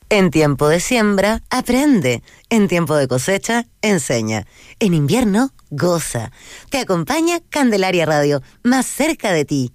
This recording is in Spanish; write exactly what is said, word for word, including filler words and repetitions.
En tiempo de siembra, aprende. En tiempo de cosecha, enseña. En invierno, goza. Te acompaña Candelaria Radio, más cerca de ti.